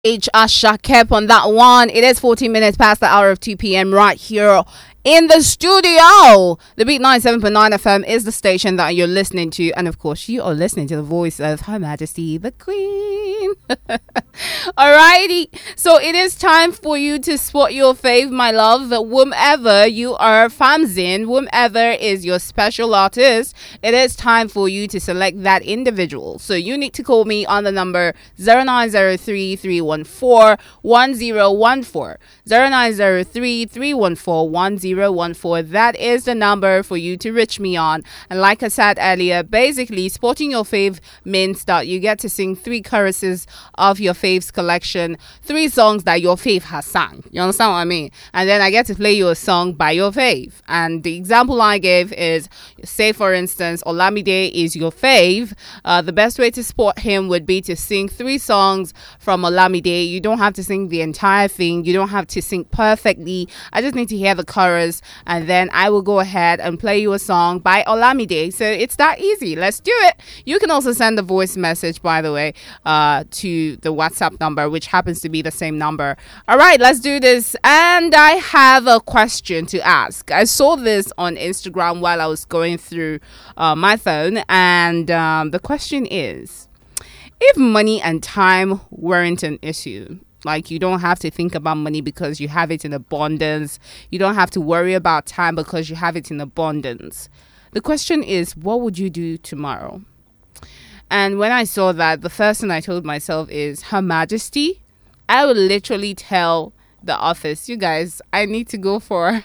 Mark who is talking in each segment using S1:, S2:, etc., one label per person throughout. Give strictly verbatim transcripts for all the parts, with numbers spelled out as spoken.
S1: H Asha kept on that one. It is fourteen minutes past the hour of two p.m. right here in the studio. The Beat ninety-seven point nine F M is the station that you're listening to. And of course, you are listening to the voice of Her Majesty, the Queen. Alrighty. So it is time for you to spot your fave, my love. Whomever you are fans in, whomever is your special artist, it is time for you to select that individual. So you need to call me on the number zero nine zero three, three one four, one zero one four. zero nine zero three, three one four, one zero one four. That is the number for you to reach me on. And like I said earlier, basically spotting your fave means that you get to sing three choruses of your fave's collection, three songs that your fave has sung. You understand what I mean? And then I get to play you a song by your fave. And the example I gave is, say for instance, Olamide is your fave. Uh, the best way to spot him would be to sing three songs from Olamide. You don't have to sing the entire thing. You don't have to sing perfectly. I just need to hear the chorus, and then I will go ahead and play you a song by Olamide. So it's that easy. Let's do it. You can also send a voice message, by the way, uh, to the WhatsApp number, which happens to be the same number. All right, let's do this. And I have a question to ask. I saw this on Instagram while I was going through uh, my phone, and um, the question is, if money and time weren't an issue, like you don't have to think about money because you have it in abundance, you don't have to worry about time because you have it in abundance, the question is, what would you do tomorrow? And when I saw that, the first thing I told myself is, Her Majesty, I would literally tell the office, you guys, I need to go for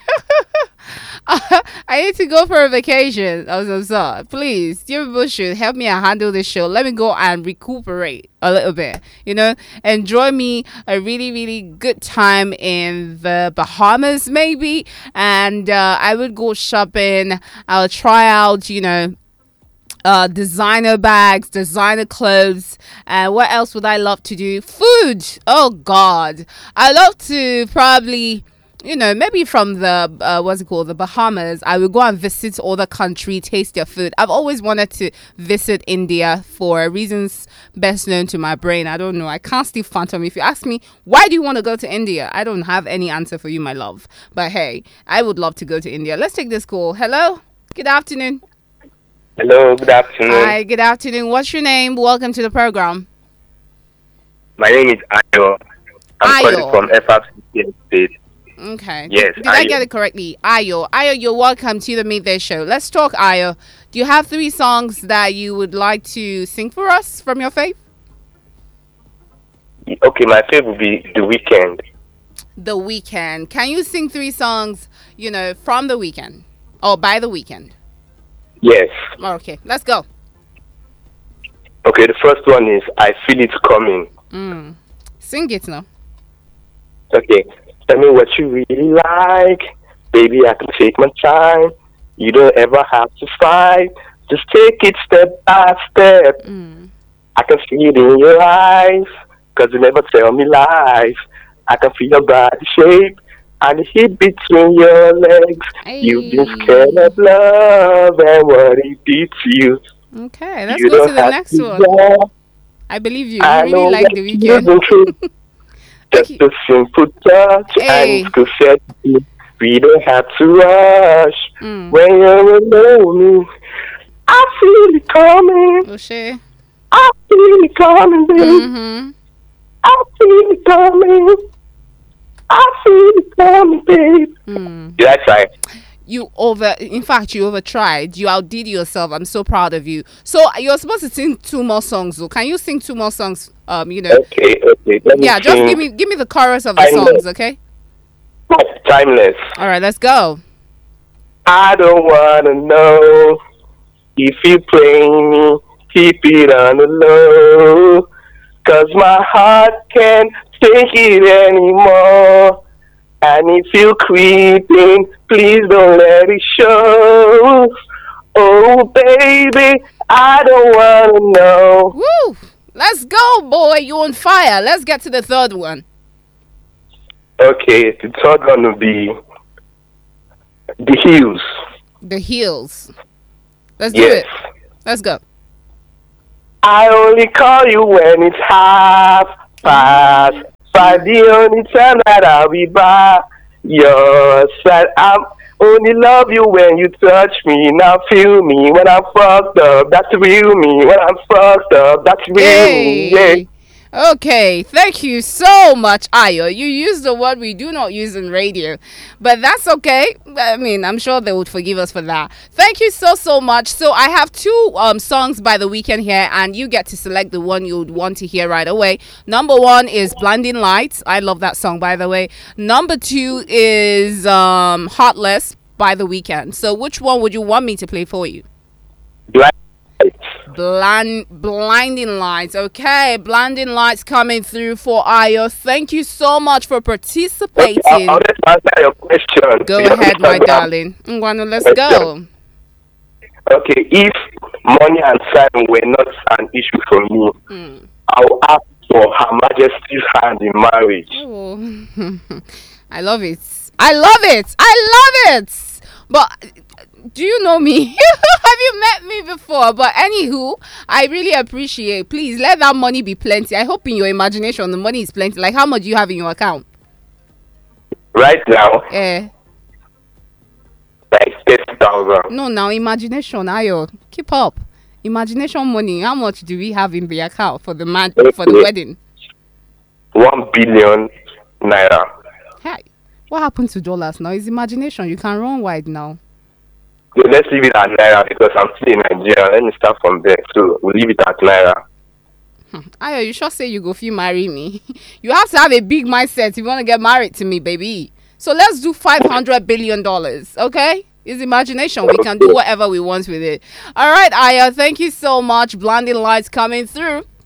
S1: I need to go for a vacation. I was so sorry. Please, you people should help me and handle this show. Let me go and recuperate a little bit, you know, enjoy me a really, really good time in the Bahamas, maybe. And uh, I would go shopping. I'll try out, you know, uh, designer bags, designer clothes. And uh, what else would I love to do? Food. Oh, God. I love to probably, you know, maybe from the, uh, what's it called, the Bahamas, I will go and visit all the country, taste their food. I've always wanted to visit India for reasons best known to my brain. I don't know. I can't still phantom. If you ask me, why do you want to go to India? I don't have any answer for you, my love. But hey, I would love to go to India. Let's take this call. Hello? Good afternoon.
S2: Hello, good afternoon.
S1: Hi, good afternoon. What's your name? Welcome to the program.
S2: My name is Ayo. I'm
S1: Ayo.
S2: calling from F R C State.
S1: Okay.
S2: Yes.
S1: Did, did I get it correctly? Ayo. Ayo, you're welcome to the Midday Show. Let's talk, Ayo. Do you have three songs that you would like to sing for us from your fave?
S2: Okay, my favorite would be The Weeknd.
S1: The Weeknd. Can you sing three songs, you know, from The Weeknd? Or by The Weeknd?
S2: Yes.
S1: Okay, let's go.
S2: Okay, the first one is I Feel It Coming.
S1: Mm. Sing it now.
S2: Okay. Tell me what you really like. Baby, I can take my time. You don't ever have to fight. Just take it step by step.
S1: Mm.
S2: I can see it in your eyes, because you never tell me lies. I can feel your body shape and the heat between your legs.
S1: Hey.
S2: You've been scared of love and what it did to you.
S1: Okay, let's
S2: You
S1: go
S2: don't
S1: to the
S2: have
S1: next
S2: to
S1: one.
S2: go.
S1: I believe you.
S2: I
S1: You
S2: know
S1: really like
S2: that
S1: The
S2: you've
S1: Weeknd.
S2: been through just
S1: Okay.
S2: a simple touch
S1: Hey.
S2: and to set you. We don't have to rush
S1: Mm.
S2: when you're alone. I feel it coming.
S1: Oh, shit.
S2: I feel it coming, baby.
S1: Mm-hmm.
S2: I feel it coming. I feel it coming, babe.
S1: Mm.
S2: Did I try?
S1: You over, in fact, you over tried. You outdid yourself. I'm so proud of you. So you're supposed to sing two more songs, though. Can you sing two more songs? Um, you know.
S2: Okay, okay. Let me
S1: Yeah, just
S2: sing
S1: give me give me the chorus of the
S2: Timeless.
S1: songs, okay?
S2: Timeless.
S1: All right, let's go.
S2: I don't wanna know if you play me. Keep it on the low, 'cause my heart can't take it anymore. And if you creeping, please don't let it show. Oh baby, I don't wanna know.
S1: Woo! Let's go, boy. You're on fire. Let's get to the third one.
S2: Okay, the third one will be The Hills.
S1: The Heels. Let's do
S2: Yes.
S1: it. Let's go.
S2: I only call you when it's half Pass. By the only time that I'll be by your side. I'm only love you when you touch me. Now feel me when I'm fucked up. That's real me. When I'm fucked up, that's real me. Yeah.
S1: Hey. Okay, thank you so much, Ayo. You use the word we do not use in radio, but that's okay. I mean, I'm sure they would forgive us for that. Thank you so so much. So I have two um songs by The Weeknd here, and you get to select the one you would want to hear right away. Number one is "Blinding Lights." I love that song, by the way. Number two is um "Heartless" by The Weeknd. So which one would you want me to play for you?
S2: Black.
S1: Blind, blinding lights. Okay, blinding lights coming through for Ayo. Thank you so much for participating.
S2: I'll, I'll just answer your question.
S1: Go ahead, my darling. Ngwanu, let's go.
S2: Okay, if money and time were not an issue for me,
S1: Mm.
S2: I'll ask for Her Majesty's hand in marriage.
S1: Oh. I love it. I love it. I love it. But do you know me? Have you met me before? But anywho, I really appreciate. Please let that money be plenty. I hope in your imagination the money is plenty. Like, how much do you have in your account?
S2: Right now,
S1: Eh.
S2: like thirty thousand.
S1: No, now imagination, Ayo. Keep up. Imagination money. How much do we have in the account for the man for the wedding?
S2: One billion naira.
S1: Hey, what happened to dollars now? It's imagination. You can run wide now.
S2: So let's leave it at naira because I'm still in Nigeria. Let me start from there. So we'll leave it at naira.
S1: Ayo, you sure say you go feel marry me? You have to have a big mindset if you want to get married to me, baby. So let's do five hundred billion dollars, okay? It's imagination. We can do whatever we want with it. All right, Ayo, thank you so much. Blinding lights coming through.